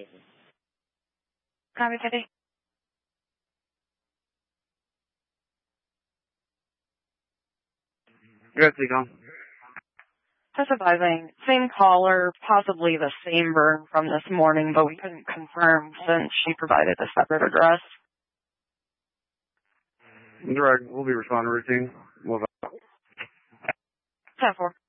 Copy, 50. Good, Seacom. Just advising, same caller, possibly the same burn from this morning, but we couldn't confirm since she provided a separate address. Direct, we'll be responding routine. 10-4.